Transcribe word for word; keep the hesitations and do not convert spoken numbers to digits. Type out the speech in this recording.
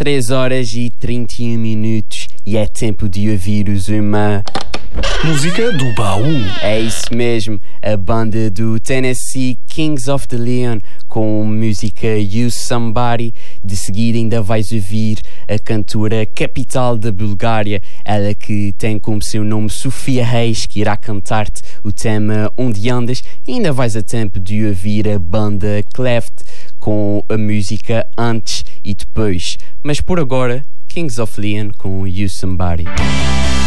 três horas e trinta e um minutos e é tempo de ouvir-os uma... Música do baú. É isso mesmo, a banda do Tennessee Kings of the Leon com a música You Somebody. De seguida ainda vais ouvir a cantora capital da Bulgária, ela que tem como seu nome Sofia Reis, que irá cantar-te o tema Onde Andas. E ainda vais a tempo de ouvir a banda Cleft com a música Antes e Depois. Mas por agora, Kings of Leon com You Somebody.